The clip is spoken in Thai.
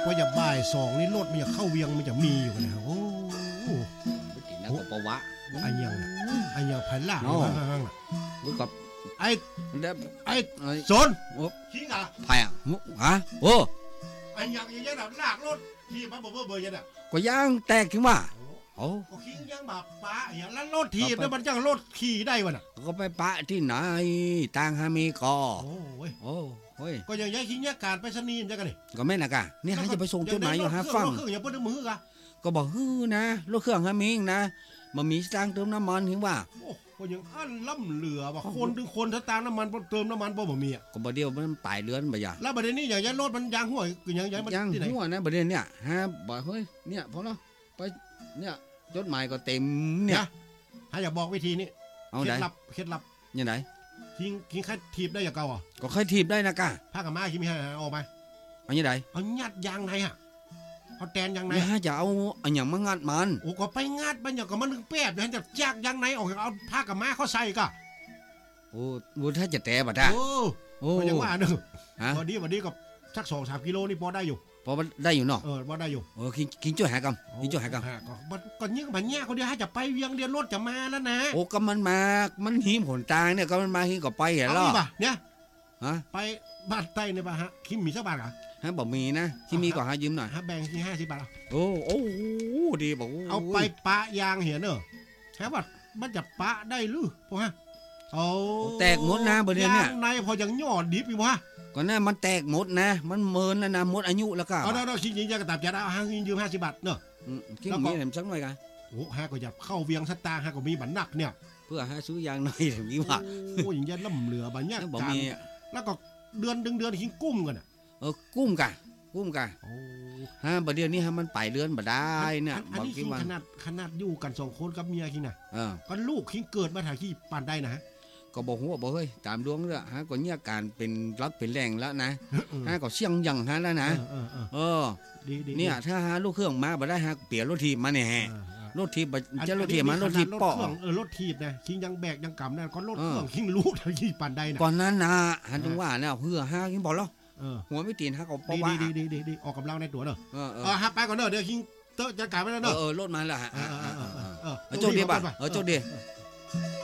ว่าจะบ่ายสองนี่รถมันจะเข้าเวียงมันจะมีอยู่กันนะโอ้ตินะก็ปะวะไอ้ยังพันล่างข้างๆมึงกับไอ้สนขี้งาไผ่อะฮะโอ้ไอ้ยังแบบลากรถที่มันบอกว่าเบอร์ยังเนี่ยก็ย่างแตกถึงว่าโอ้ก็ขี้ยังแบบป้าอย่างนั้นรถถีบแล้วมันจะรถขี่ได้วะน่ะก็ไปปะที่ไหนต่างหามีก็โอ้ยก็ยังย้ายขี้ยการไปสนีมจะกันนี่ก็แม่นะกะนี่หาจะไปส่งจดหมายอยู่หาฟังเครื่องอย่าเพิ่งมือกะก็บอกฮื้อนะรถเครื่องหามีนะมันมีสร้างเติมน้ำมันเห็นว่าโอ้ก็ยังอันล่ำเหลือว่าคนถึงคนสตางค์น้ำมันเติมน้ำมันบ่มีอ่ะก็บ่เดียวมันปลายเรือนบ่อย่าแล้วประเด็นนี้อย่างรถมันยางหัวอย่างมันยางหัวนะประเด็นเนี่ยฮะบอกเฮ้ยเนี่ยพอแล้วไปเนี่ยจดหมายก็เต็มเนี่ยถ้าอยากบอกวิธีนี้เคล็ดลับยังไงทิ้งคัดทีบได้อย่างเก่าอ่ะก็ค่อยทีบได้นะกะผ้ากับม้าคิดไม่ให้ออกไปเอายังไงเอางัดยางในอ่ะเอาแตนยางในฮะจะเอาอย่างมางัดมันโอ้ก็ไปงัดมันอย่างกับมันแป๊บอย่างจะจากยางในออกเอาผ้ากับม้าเขาใส่กะโอ้ถ้าจะแต่บัดอ่ะโอ้ยังว่าหนึ่งวันนี้กับสัก2-3 กิโลนี่พอได้อยู่พอได้อยู่เนาะพอได้อยู่กินช่วยหากำกินช่วยหากำก็ยิ่งแบบเนี้ยเขาเดียวให้จะไปเวียงเดียนรถจะมาแล้วนะโอ้ก็มันหิมหนตางเนี่ยก็มันมาหิมก็ไปเหรอเนี่ยฮะไปบ้านใต้เนี่ยป่ะฮะคิมมีสักบาทเหรอฮะบอกมีนะที่มีก็หายืมหน่อยฮะแบ่งที่50 บาทโอ้ดีบอกเอาไปปะยางเห็นเนอะแค่ว่ามันจะปะได้หรือพอฮะแตกหมดนะประเด็นเนี่ยในพอยังย่อดิบอยู่วะก่อนหน้ามันแตกหมดนะมันเมินนะหมดอายุแล้วก็เอาคิดยิงจะกระตับจะเอาห้างยืม50 บาทเนอะคิดมีอะไรสักหน่อยกันโอ้ฮะก็จะเข้าเวียงสตาร์ฮะก็มีบัตรหนักเนี่ยเพื่อหาซื้อยางหน่อยถึงนี้ว่าโอ้ยยังล่ำเหลือบัตรเนี่ยการแล้วก็เดือนคิงกุ้มกันกุ้มกันฮะประเดี๋ยวนี้ฮะมันไปเดือนบ่ได้เนี่ยอันนี้คิงขนาดอยู่กัน2 คนกับเมียคิงน่ะก็ลูกคิงเกิดมาถ่ายขี้ปานได้นะก็บอกหัวบอกเฮ้ยตามดวงเลยฮะก็เนี่ยการเป็นรับเป็นแรงแล้วนะฮะก็เสี่ยงยังฮะแล้วนะเนี่ยถ้าหาลูกเครื่องมาบ่ได้ฮะเปลี่ยนรถทีมาเนี่ยรถทีจะรถทีมันรถทีป่อรถทีนะคิงยังแบกยังกำนั่นก็รถเครื่องคิงลูกถ่ายขี้ปานได้นะก่อนนั้นนะฮะจังว่าเนี่ยเพื่อฮะคิงบอกแล้วหัวไม่ตีนฮะก็เพราะว่าดีออกกำลังในตัวเนอะฮะไปก่อนเนอะเดี๋ยวคิงจะกลับไปแล้วเนอะรถมาแล้วฮะโจดีป่ะโจดี